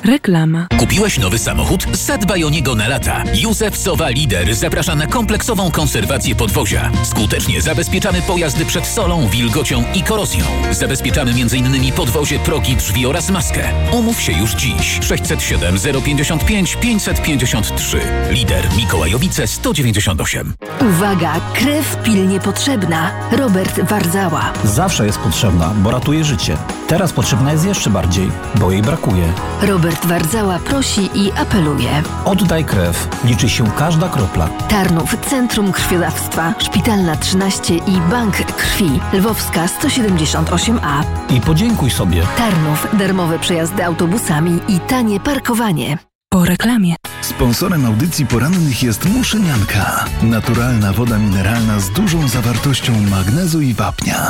Reklama. Kupiłeś nowy samochód? Zadbaj o niego na lata. Józef Sowa Lider zaprasza na kompleksową konserwację podwozia. Skutecznie zabezpieczamy pojazdy przed solą, wilgocią i korozją. Zabezpieczamy m.in. podwozie, progi, drzwi oraz maskę. Umów się już dziś. 607 055 553. Lider Mikołajowice 198. Uwaga! Krew pilnie potrzebna. Robert Wardzała. Zawsze jest potrzebna, bo ratuje życie. Teraz potrzebna jest jeszcze bardziej, bo jej brakuje. Robert Wardzała prosi i apeluje. Oddaj krew. Liczy się każda kropla. Tarnów Centrum Krwiodawstwa, Szpitalna 13 i Bank Krwi. Lwowska 178A. I podziękuj sobie. Tarnów. Darmowe przejazdy autobusami i tanie parkowanie. Po reklamie. Sponsorem audycji porannych jest Muszynianka. Naturalna woda mineralna z dużą zawartością magnezu i wapnia.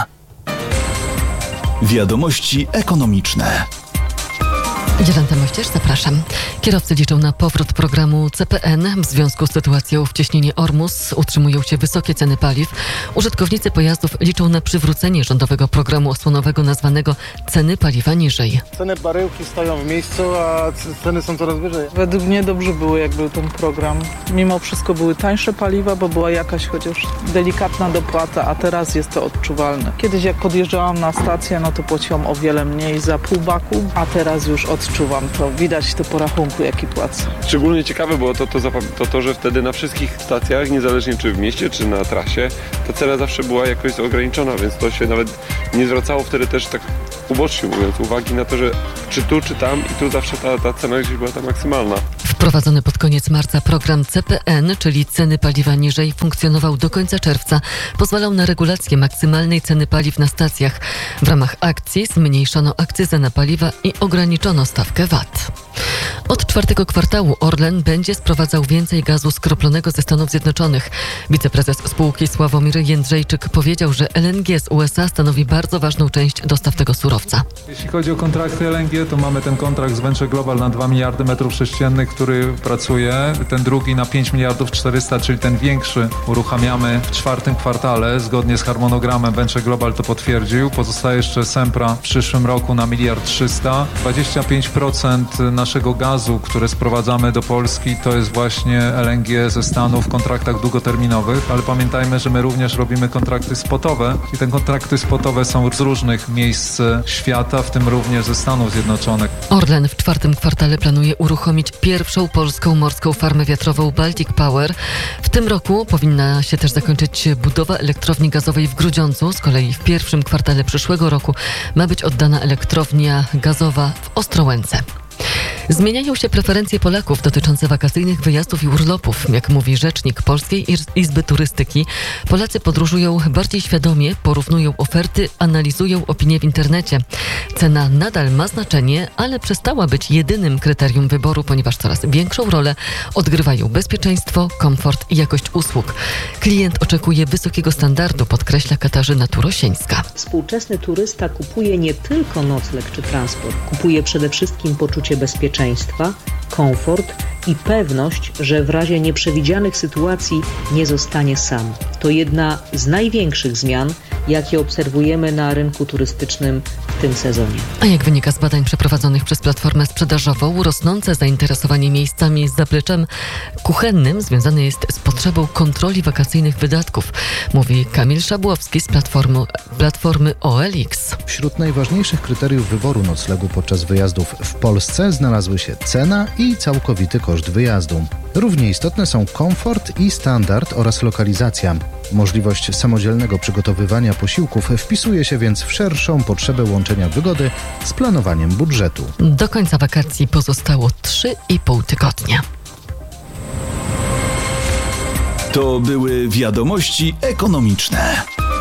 Wiadomości ekonomiczne. Jolanta Mościerz, zapraszam. Kierowcy liczą na powrót programu CPN. W związku z sytuacją w cieśninie Ormus utrzymują się wysokie ceny paliw. Użytkownicy pojazdów liczą na przywrócenie rządowego programu osłonowego nazwanego Ceny paliwa niżej. Ceny baryłki stoją w miejscu, a ceny są coraz wyżej. Według mnie dobrze było, jak był ten program. Mimo wszystko były tańsze paliwa, bo była jakaś chociaż delikatna dopłata, a teraz jest to odczuwalne. Kiedyś jak podjeżdżałam na stację, no to płaciłam o wiele mniej za pół baku, a teraz już odczuwam to. Widać to po rachunku, jaki płacę. Szczególnie ciekawe było to, że wtedy na wszystkich stacjach, niezależnie czy w mieście, czy na trasie, ta cena zawsze była jakoś ograniczona, więc to się nawet nie zwracało wtedy też tak ubocznie mówiąc uwagi na to, że czy tu, czy tam i tu zawsze ta cena gdzieś była ta maksymalna. Wprowadzony pod koniec marca program CPN, czyli ceny paliwa niżej, funkcjonował do końca czerwca. Pozwalał na regulację maksymalnej ceny paliw na stacjach. W ramach akcji zmniejszono akcyzę na paliwa i ograniczono stawkę VAT. Od czwartego kwartału Orlen będzie sprowadzał więcej gazu skroplonego ze Stanów Zjednoczonych. Wiceprezes spółki Sławomir Jędrzejczyk powiedział, że LNG z USA stanowi bardzo ważną część dostaw tego surowca. Jeśli chodzi o kontrakty LNG, to mamy ten kontrakt z Venture Global na 2 miliardy metrów sześciennych, który pracuje. Ten drugi na 5 miliardów 400, czyli ten większy, uruchamiamy w czwartym kwartale. Zgodnie z harmonogramem Venture Global to potwierdził. Pozostaje jeszcze Sempra w przyszłym roku na 1 miliard 300. 25% naszego gazu, które sprowadzamy do Polski, to jest właśnie LNG ze Stanów w kontraktach długoterminowych, ale pamiętajmy, że my również robimy kontrakty spotowe i te kontrakty spotowe są z różnych miejsc świata, w tym również ze Stanów Zjednoczonych. Orlen w czwartym kwartale planuje uruchomić pierwszą polską morską farmę wiatrową Baltic Power. W tym roku powinna się też zakończyć budowa elektrowni gazowej w Grudziądzu. Z kolei w pierwszym kwartale przyszłego roku ma być oddana elektrownia gazowa w Ostrołęce. Zmieniają się preferencje Polaków dotyczące wakacyjnych wyjazdów i urlopów. Jak mówi rzecznik Polskiej Izby Turystyki, Polacy podróżują bardziej świadomie, porównują oferty, analizują opinie w internecie. Cena nadal ma znaczenie, ale przestała być jedynym kryterium wyboru, ponieważ coraz większą rolę odgrywają bezpieczeństwo, komfort i jakość usług. Klient oczekuje wysokiego standardu, podkreśla Katarzyna Turosińska. Współczesny turysta kupuje nie tylko nocleg czy transport, kupuje przede wszystkim poczucie bezpieczeństwa, komfort i pewność, że w razie nieprzewidzianych sytuacji nie zostanie sam. To jedna z największych zmian, jakie obserwujemy na rynku turystycznym w tym sezonie. A jak wynika z badań przeprowadzonych przez platformę sprzedażową, rosnące zainteresowanie miejscami z zapleczem kuchennym związane jest z potrzebą kontroli wakacyjnych wydatków, mówi Kamil Szabłowski z platformy OLX. Wśród najważniejszych kryteriów wyboru noclegu podczas wyjazdów w Polsce znalazły się cena i całkowity koszt wyjazdu. Równie istotne są komfort i standard oraz lokalizacja. Możliwość samodzielnego przygotowywania posiłków wpisuje się więc w szerszą potrzebę łączenia wygody z planowaniem budżetu. Do końca wakacji pozostało 3,5 tygodnia. To były wiadomości ekonomiczne.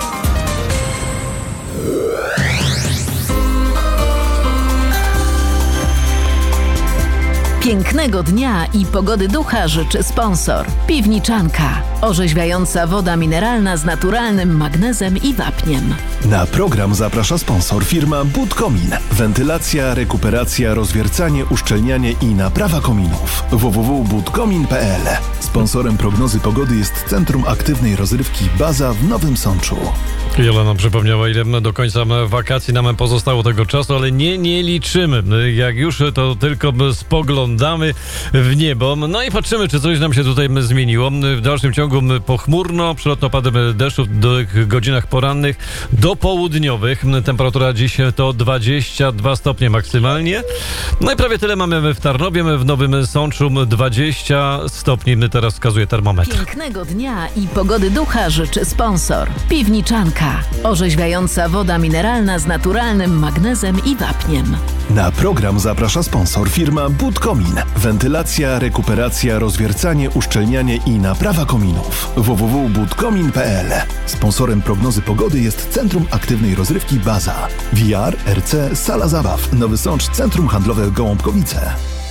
Pięknego dnia i pogody ducha życzy sponsor. Piwniczanka. Orzeźwiająca woda mineralna z naturalnym magnezem i wapniem. Na program zaprasza sponsor firma Budkomin. Wentylacja, rekuperacja, rozwiercanie, uszczelnianie i naprawa kominów. www.budkomin.pl. Sponsorem prognozy pogody jest Centrum Aktywnej Rozrywki Baza w Nowym Sączu. Jola nam przypomniała, ile do końca wakacji nam pozostało tego czasu, ale nie liczymy. Jak już, to tylko spoglądamy w niebo. No i patrzymy, czy coś nam się tutaj zmieniło. W dalszym ciągu pochmurno, przelotne opady deszczu w godzinach porannych do południowych. Temperatura dziś to 22 stopnie maksymalnie. No i prawie tyle mamy w Tarnowie, w Nowym Sączu 20 stopni. Teraz wskazuje termometr. Pięknego dnia i pogody ducha życzy sponsor. Piwniczanka. Orzeźwiająca woda mineralna z naturalnym magnezem i wapniem. Na program zaprasza sponsor firma Budkomin. Wentylacja, rekuperacja, rozwiercanie, uszczelnianie i naprawa kominów. www.budkomin.pl. Sponsorem prognozy pogody jest Centrum Aktywnej Rozrywki Baza. VR, RC, Sala Zabaw. Nowy Sącz, Centrum Handlowe Gołąbkowice.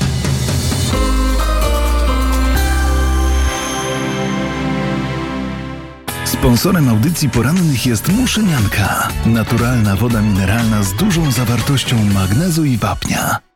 Sponsorem audycji porannych jest Muszynianka. Naturalna woda mineralna z dużą zawartością magnezu i wapnia.